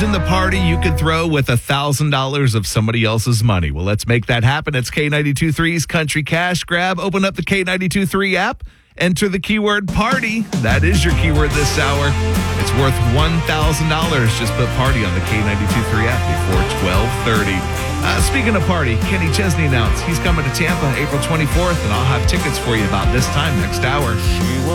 In the party you could throw with $1,000 of somebody else's money. Well, let's make that happen. It's K92.3's Country Cash Grab. Open up the K92.3 app. Enter the keyword party. That is your keyword this hour. It's worth $1,000. Just put party on the K92.3 app before 12:30. Speaking of party, Kenny Chesney announced he's coming to Tampa April 24th, and I'll have tickets for you about this time next hour.